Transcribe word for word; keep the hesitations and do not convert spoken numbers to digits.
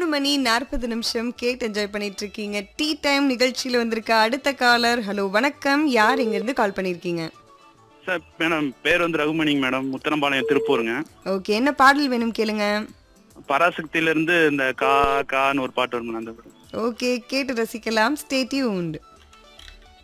மணி நாற்பது நிமிஷம் கேட்டு என்ஜாய் பண்ணிட்டு இருக்கீங்க. டீ டைம் நிகழ்ச்சியில வந்திருக்க அடுத்த காலர். ஹலோ வணக்கம், யார் எங்க இருந்து கால் பண்ணிருக்கீங்க? சார் மேடம் பேர் வந்து ரகுமணிங்க மேடம், முத்தனம்பாளையம் திருப்பூருங்க. ஓகே, என்ன பாடல் வேணும் கேளுங்க. பராசக்தியில இருந்து இந்த கா கான்னு ஒரு பாட்டு வரும் அந்த பாட்டு. ஓகே, கேட்டு ரசிக்கலாம். Stay tuned.